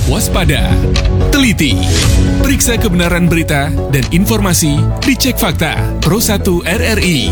Waspada, teliti, periksa kebenaran berita dan informasi dicek fakta Pro 1 RRI.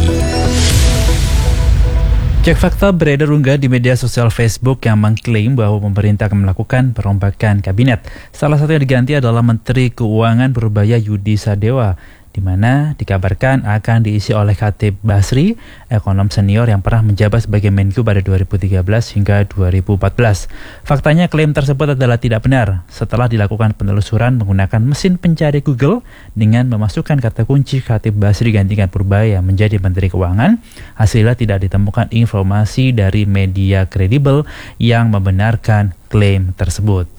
Cek fakta beredar unggahan di media sosial Facebook yang mengklaim bahwa pemerintah akan melakukan perombakan kabinet. Salah satu yang diganti adalah Menteri Keuangan Purbaya Yudi Sadewa, di mana dikabarkan akan diisi oleh Khatib Basri, ekonom senior yang pernah menjabat sebagai Menko pada 2013 hingga 2014. Faktanya klaim tersebut adalah tidak benar. Setelah dilakukan penelusuran menggunakan mesin pencari Google dengan memasukkan kata kunci Khatib Basri gantikan Purbaya menjadi Menteri Keuangan, hasilnya tidak ditemukan informasi dari media kredibel yang membenarkan klaim tersebut.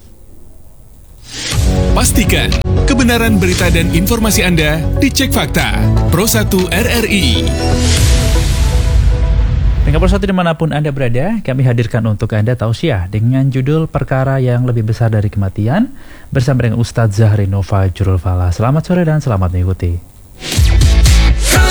Pastikan kebenaran berita dan informasi Anda dicek fakta Pro 1 RRI. Pendengar Pro 1 dimanapun Anda berada, kami hadirkan untuk Anda tausiah dengan judul Perkara yang Lebih Besar dari Kematian bersama dengan Ustadz Zahri Nova Jurul Fala. Selamat sore dan selamat mengikuti. Pro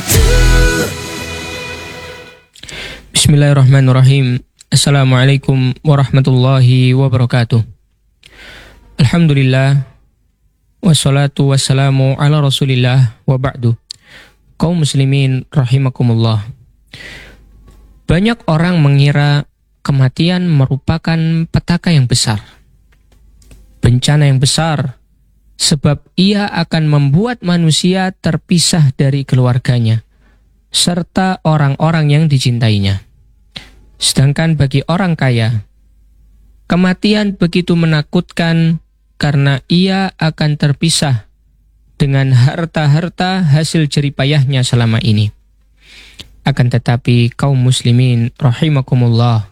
1. Bismillahirrahmanirrahim. Assalamualaikum warahmatullahi wabarakatuh. Alhamdulillah, wassalatu wassalamu ala rasulillah wa ba'du. Kaum muslimin rahimakumullah. Banyak orang mengira kematian merupakan petaka yang besar, bencana yang besar, sebab ia akan membuat manusia terpisah dari keluarganya, serta orang-orang yang dicintainya. Sedangkan bagi orang kaya, kematian begitu menakutkan karena ia akan terpisah dengan harta-harta hasil jeripayahnya selama ini. Akan tetapi kaum muslimin rahimakumullah,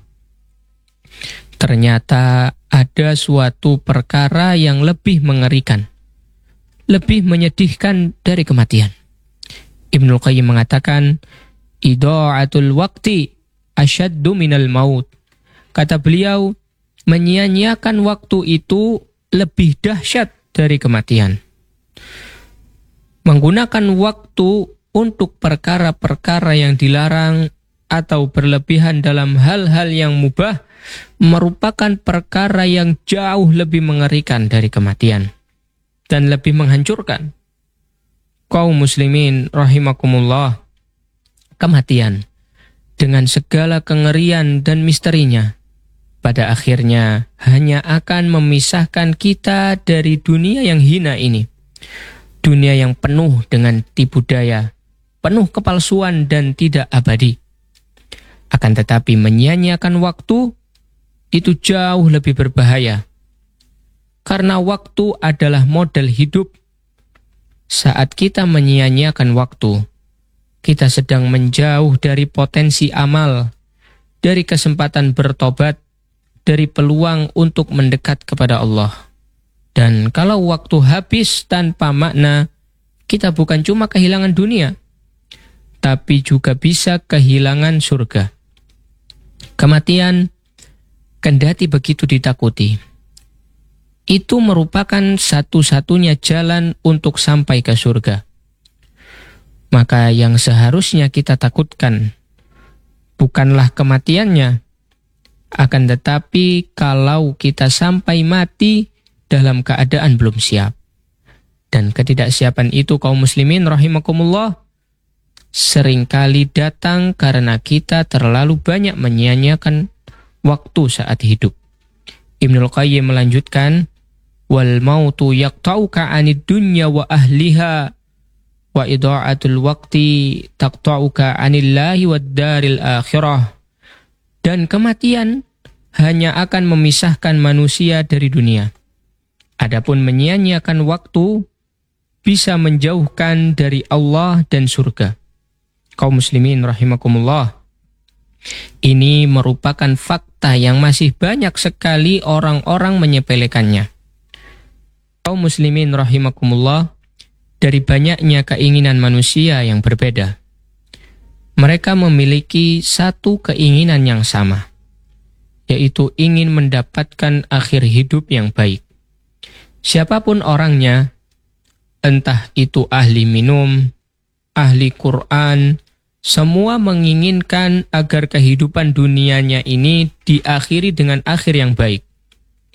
ternyata ada suatu perkara yang lebih mengerikan, lebih menyedihkan dari kematian. Ibnul Qayyim mengatakan, idha'atul waqti asyaddu minal maut. Kata beliau, menyia-nyiakan waktu itu lebih dahsyat dari kematian. Menggunakan waktu untuk perkara-perkara yang dilarang atau berlebihan dalam hal-hal yang mubah merupakan perkara yang jauh lebih mengerikan dari kematian dan lebih menghancurkan. Kaum muslimin rahimakumullah, kematian dengan segala kengerian dan misterinya pada akhirnya hanya akan memisahkan kita dari dunia yang hina ini. Dunia yang penuh dengan tipu daya, penuh kepalsuan dan tidak abadi. Akan tetapi menyia-nyiakan waktu itu jauh lebih berbahaya. Karena waktu adalah modal hidup. Saat kita menyia-nyiakan waktu, kita sedang menjauh dari potensi amal, dari kesempatan bertobat, dari peluang untuk mendekat kepada Allah. Dan kalau waktu habis tanpa makna, kita bukan cuma kehilangan dunia, tapi juga bisa kehilangan surga. Kematian, kendati begitu ditakuti, itu merupakan satu-satunya jalan untuk sampai ke surga. Maka yang seharusnya kita takutkan bukanlah kematiannya, akan tetapi kalau kita sampai mati dalam keadaan belum siap. Dan ketidaksiapan itu kaum muslimin rahimakumullah seringkali datang karena kita terlalu banyak menyia-nyiakan waktu saat hidup. Ibnul Qayyim melanjutkan, wal mautu yaqta'uka 'anid dunya wa ahliha wa idha'atul waqti taqta'uka 'anillahi wad daril akhirah. Dan kematian hanya akan memisahkan manusia dari dunia. Adapun menyia-nyiakan waktu bisa menjauhkan dari Allah dan surga. Kaum muslimin rahimakumullah, ini merupakan fakta yang masih banyak sekali orang-orang menyepelekannya. Kaum muslimin rahimakumullah, dari banyaknya keinginan manusia yang berbeda, mereka memiliki satu keinginan yang sama, yaitu ingin mendapatkan akhir hidup yang baik. Siapapun orangnya, entah itu ahli minum, ahli Quran, semua menginginkan agar kehidupan dunianya ini diakhiri dengan akhir yang baik.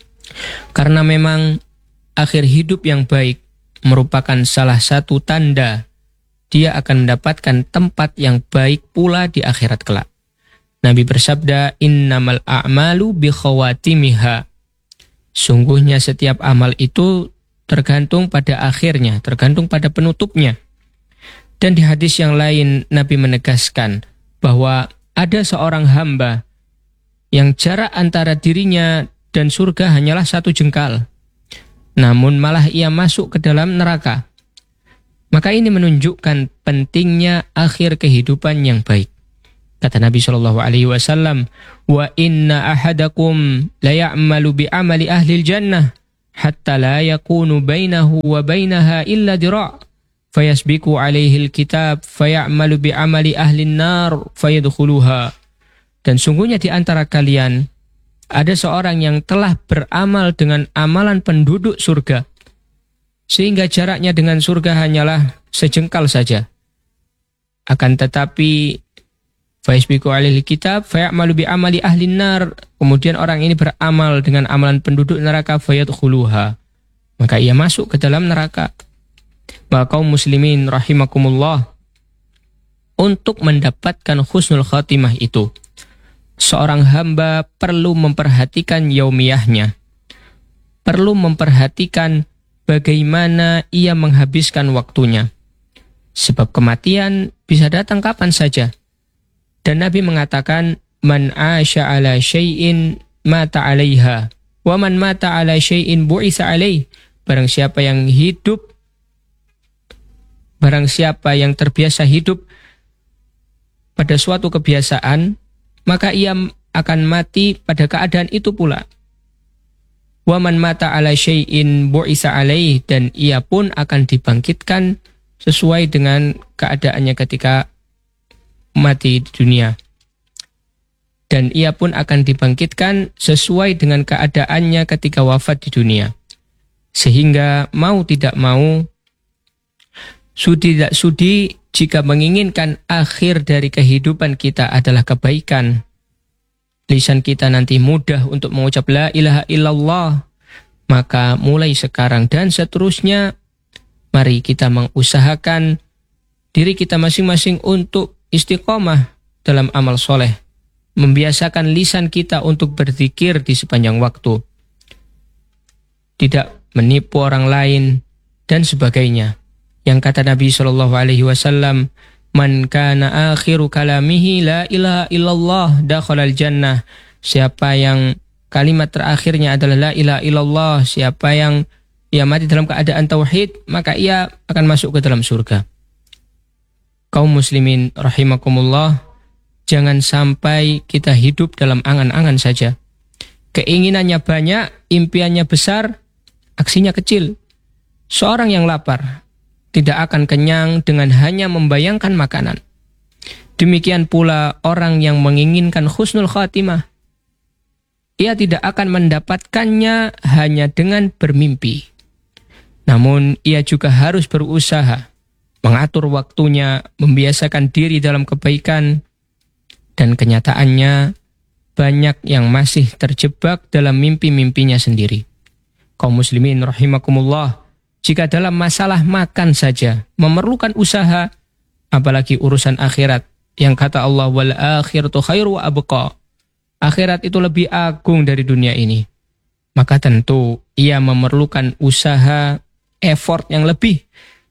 Karena memang akhir hidup yang baik merupakan salah satu tanda dia akan mendapatkan tempat yang baik pula di akhirat kelak. Nabi bersabda, innamal a'malu bi khawatimiha. Sungguhnya setiap amal itu tergantung pada akhirnya, tergantung pada penutupnya. Dan di hadis yang lain Nabi menegaskan bahwa ada seorang hamba yang jarak antara dirinya dan surga hanyalah 1 jengkal. Namun malah ia masuk ke dalam neraka. Maka ini menunjukkan pentingnya akhir kehidupan yang baik. Kata Nabi SAW, wa inna ahadakum la ya'malu bi amali ahlil jannah hatta la yakunu bainahu wa bainaha illa dira' fayasbiqu alaihi alkitab fayamalu bi amali ahlin nar fayadkhuluha. Dan sungguhnya di antara kalian ada seorang yang telah beramal dengan amalan penduduk surga, sehingga jaraknya dengan surga hanyalah sejengkal saja. Akan tetapi fayasbiqu alaihi kitab fayamalu bi amali ahlin nar, kemudian orang ini beramal dengan amalan penduduk neraka fayadkhuluha, maka ia masuk ke dalam neraka. Maka kaum muslimin rahimakumullah, untuk mendapatkan husnul khatimah itu, seorang hamba perlu memperhatikan yaumiyahnya, perlu memperhatikan bagaimana ia menghabiskan waktunya. Sebab kematian bisa datang kapan saja. Dan Nabi mengatakan, man asya ala syai'in mata alaiha, wa man mata ala syai'in bu'itsa alaih. Barang siapa yang terbiasa hidup pada suatu kebiasaan, maka ia akan mati pada keadaan itu pula. Wa man mata ala syai'in bu'itsa alaih, dan ia pun akan dibangkitkan sesuai dengan keadaannya ketika mati di dunia. Dan ia pun akan dibangkitkan sesuai dengan keadaannya ketika wafat di dunia. Sehingga mau tidak mau, sudi tidak sudi, jika menginginkan akhir dari kehidupan kita adalah kebaikan, lisan kita nanti mudah untuk mengucap la ilaha illallah, maka mulai sekarang dan seterusnya, mari kita mengusahakan diri kita masing-masing untuk istiqomah dalam amal soleh, membiasakan lisan kita untuk berzikir di sepanjang waktu, tidak menipu orang lain, dan sebagainya. Yang kata Nabi SAW, man kana akhiru kalamihi la ilaha illallah dakhalal jannah. Siapa yang kalimat terakhirnya adalah la ilaha illallah, siapa yang ia mati dalam keadaan tauhid, maka ia akan masuk ke dalam surga. Kaum muslimin rahimakumullah, jangan sampai kita hidup dalam angan-angan saja. Keinginannya banyak, impiannya besar, aksinya kecil. Seorang yang lapar tidak akan kenyang dengan hanya membayangkan makanan. Demikian pula orang yang menginginkan husnul khatimah, ia tidak akan mendapatkannya hanya dengan bermimpi. Namun ia juga harus berusaha, mengatur waktunya, membiasakan diri dalam kebaikan, dan kenyataannya banyak yang masih terjebak dalam mimpi-mimpinya sendiri. Kaum muslimin rahimakumullah, jika dalam masalah makan saja memerlukan usaha, apalagi urusan akhirat yang kata Allah, wal akhiratu khairu wa abqa. Akhirat itu lebih agung dari dunia ini. Maka tentu ia memerlukan usaha, effort yang lebih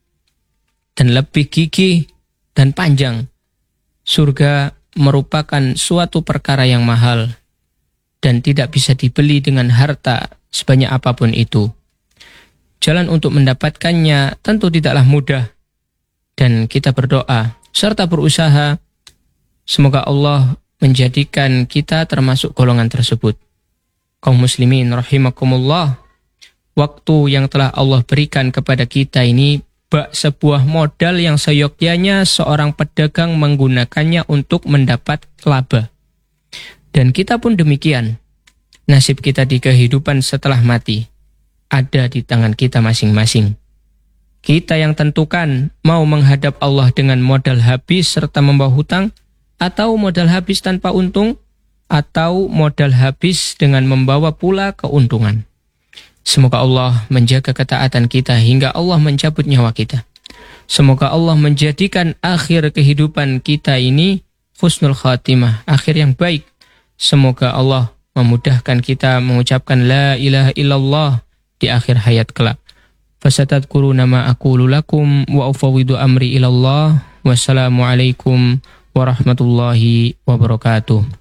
dan lebih gigih dan panjang. Surga merupakan suatu perkara yang mahal dan tidak bisa dibeli dengan harta sebanyak apapun itu. Jalan untuk mendapatkannya tentu tidaklah mudah, dan kita berdoa serta berusaha semoga Allah menjadikan kita termasuk golongan tersebut. Kaum muslimin rahimakumullah, waktu yang telah Allah berikan kepada kita ini bak sebuah modal yang seyogyanya seorang pedagang menggunakannya untuk mendapat laba. Dan kita pun demikian. Nasib kita di kehidupan setelah mati ada di tangan kita masing-masing. Kita yang tentukan mau menghadap Allah dengan modal habis serta membawa hutang, atau modal habis tanpa untung, atau modal habis dengan membawa pula keuntungan. Semoga Allah menjaga ketaatan kita hingga Allah mencabut nyawa kita. Semoga Allah menjadikan akhir kehidupan kita ini husnul khatimah, akhir yang baik. Semoga Allah memudahkan kita mengucapkan la ilaha illallah di akhir hayat kelak. Fasatadkuruna ma aqulu lakum wa ufawwidu amri ilallah. Wassalamualaikum warahmatullahi wabarakatuh.